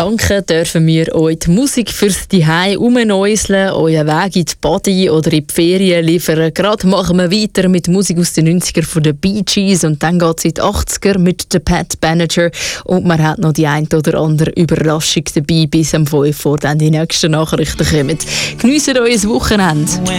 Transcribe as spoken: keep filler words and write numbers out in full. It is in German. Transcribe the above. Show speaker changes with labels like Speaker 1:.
Speaker 1: Danken dürfen wir euch die Musik fürs Zuhause umnäuseln, euren Weg in die Body oder in die Ferien liefern. Gerade machen wir weiter mit Musik aus den neunzigern von den Bee Gees und dann geht es in die achtziger mit der Pat Benatar und man hat noch die ein oder andere Überraschung dabei bis am fünf Uhr, dann die nächsten Nachrichten kommen. Geniessen euer Wochenende.